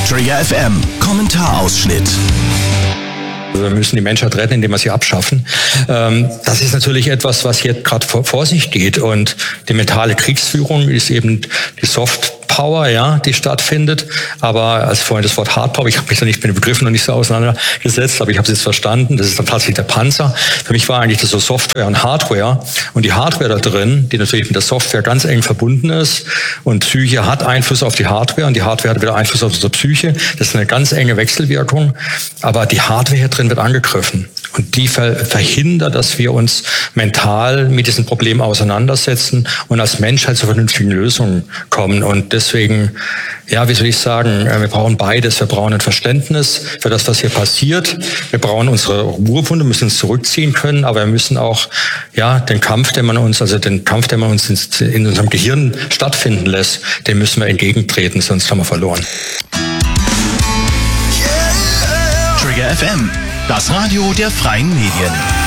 Trigger FM Kommentarausschnitt. Wir müssen die Menschheit retten, indem wir sie abschaffen. Das ist natürlich etwas, was jetzt gerade vor sich geht. Und die mentale Kriegsführung ist eben die Soft Power, ja, die stattfindet. Aber als vorhin das Wort Hardpower, ich habe mich da nicht mit den Begriffen noch nicht so auseinandergesetzt, aber ich habe es jetzt verstanden. Das ist dann tatsächlich der Panzer. Für mich war eigentlich das so Software und Hardware. Und die Hardware da drin, die natürlich mit der Software ganz eng verbunden ist. Und Psyche hat Einfluss auf die Hardware und die Hardware hat wieder Einfluss auf unsere Psyche. Das ist eine ganz enge Wechselwirkung. Aber die Hardware hier drin wird angegriffen. Und die verhindert, dass wir uns mental mit diesen Problemen auseinandersetzen und als Menschheit zu vernünftigen Lösungen kommen. Und deswegen, ja, wie soll ich sagen, wir brauchen beides. Wir brauchen ein Verständnis für das, was hier passiert. Wir brauchen unsere Ruhepfunde, müssen uns zurückziehen können, aber wir müssen auch, ja, den Kampf, den man uns in unserem Gehirn stattfinden lässt, dem müssen wir entgegentreten, sonst haben wir verloren. Trigger FM, das Radio der freien Medien.